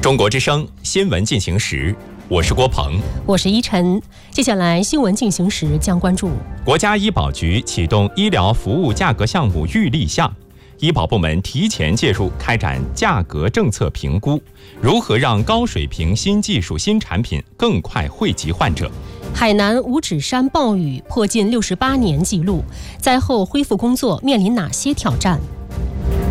中国之声新闻进行时，我是郭鹏， 我是依晨。接下来新闻进行时将关注： 国家医保局启动医疗服务价格项目预立项，医保部门提前介入开展价格政策评估，如何让高水平新技术新产品更快惠及患者？ 海南五指山暴雨破近68年纪录，灾后恢复工作面临哪些挑战？